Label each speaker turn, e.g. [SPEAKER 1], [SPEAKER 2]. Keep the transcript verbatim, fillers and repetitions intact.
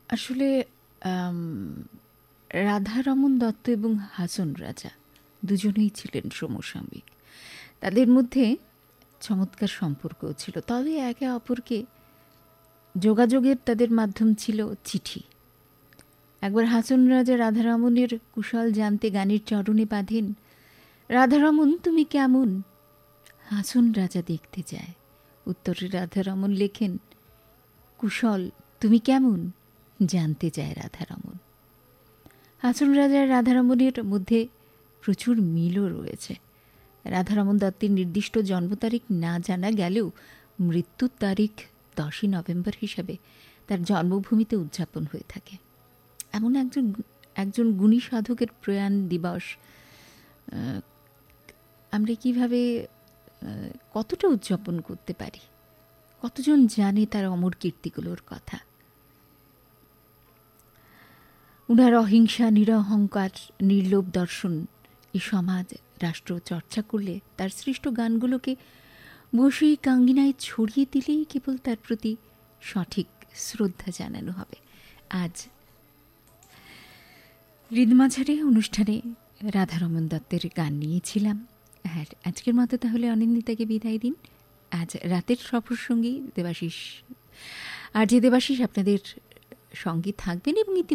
[SPEAKER 1] আসলে আম, রাধারমণ দত্ত এবং হাসন রাজা দুজনেই ছিলেন সমসাময়িক। তাদের মধ্যে চমৎকার সম্পর্ক ছিল, তবে একে অপরকে যোগাযোগের তাদের মাধ্যম ছিল চিঠি। একবার হাসন রাজা রাধারমণের কুশল জানতে গানের চরণে বাঁধেন, রাধারমণ তুমি কেমন? হাসন রাজা দেখতে যায়। উত্তরে রাধারমণ লেখেন, কুশল তুমি কেমন? জানতে চায় রাধারমণ। হাসন রাজার রাধারমণের মধ্যে প্রচুর মিলও রয়েছে। রাধারমণ দত্তের নির্দিষ্ট জন্ম তারিখ না জানা গেলেও মৃত্যুর তারিখ দশই নভেম্বর হিসাবে তার জন্মভূমিতে উদযাপন হয়ে থাকে। এমন একজন একজন গুণী সাধকের প্রয়াণ দিবস আমরা কিভাবে কতটা উদযাপন করতে পারি? কতজন জানে তার অমর কীর্তিগুলোর কথা? উনার অহিংসা, নিরহংকার, নির্লোভ দর্শন এই সমাজ রাষ্ট্র চর্চা করলে তার সৃষ্ট গানগুলোকে বসেই কাঙ্গিনায় ছড়িয়ে দিলেই কেবল তার প্রতি সঠিক শ্রদ্ধা জানানো হবে। আজ হৃদমাঝারে অনুষ্ঠানে রাধারমণ দত্তের গান নিয়েছিলাম। হ্যাঁ, আজকের মতো তাহলে অনিন্দিতাকে বিদায় দিন। আজ রাতের সফরসঙ্গী দেবাশিস, আর যে দেবাশিস আপনাদের সঙ্গে থাকবেন এবং